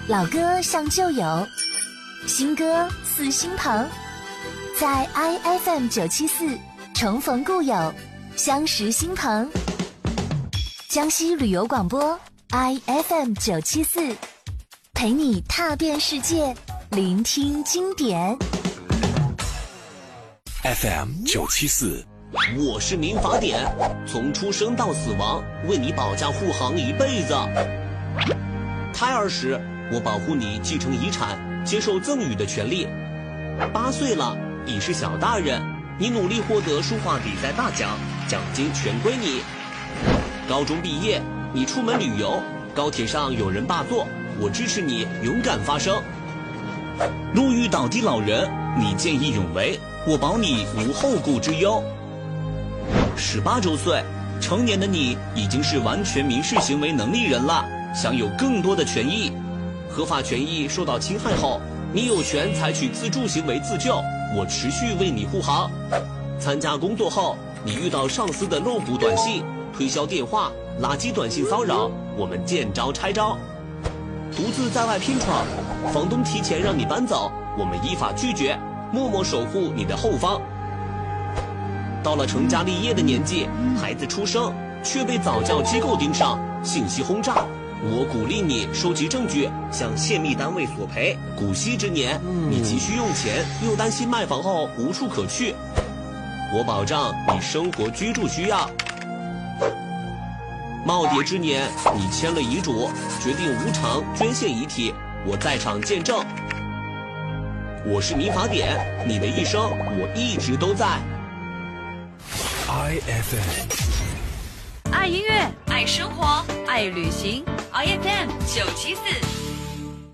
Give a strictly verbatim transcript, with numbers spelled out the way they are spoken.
老歌像旧友，新歌似新朋，在 I F M 九七四重逢故友，相识新朋。江西旅游广播 I F M 九七四，陪你踏遍世界，聆听经典。 F M 九七四， 我是民法典，从出生到死亡，为你保驾护航一辈子。胎儿时，我保护你继承遗产、接受赠与的权利。八岁了，已是小大人，你努力获得书画比赛大奖，奖金全归你。高中毕业，你出门旅游，高铁上有人霸座，我支持你勇敢发声。路遇倒地老人，你见义勇为，我保你无后顾之忧。十八周岁，成年的你已经是完全民事行为能力人了，享有更多的权益。合法权益受到侵害后，你有权采取自助行为自救，我持续为你护航。参加工作后，你遇到上司的露骨短信、推销电话、垃圾短信骚扰，我们见招拆招。独自在外拼闯，房东提前让你搬走，我们依法拒绝，默默守护你的后方。到了成家立业的年纪，孩子出生却被早教机构盯上，信息轰炸，我鼓励你收集证据，向泄密单位索赔。古稀之年，你急需用钱，又担心卖房后无处可去，我保障你生活居住需要。耄耋之年，你签了遗嘱，决定无偿捐献遗体，我在场见证。我是民法典，你的一生我一直都在。 I F M， 爱音乐，爱生活，爱旅行。I F M 九七四